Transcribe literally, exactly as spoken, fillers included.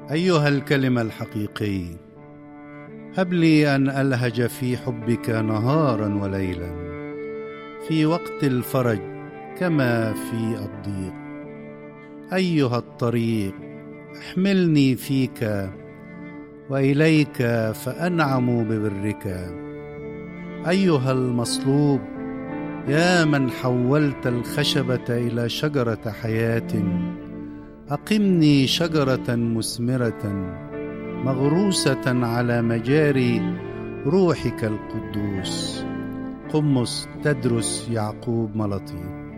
أيها الكلمة الحقيقي، هب لي أن ألهج في حبك نهارا وليلا، في وقت الفرج كما في الضيق. أيها الطريق، احملني فيك وإليك فأنعم ببرك. أيها المصلوب، يا من حولت الخشبة إلى شجرة حياة، أقمني شجرة مثمرة مغروسة على مجاري روحك القدوس. قمص تدرس يعقوب ملطي.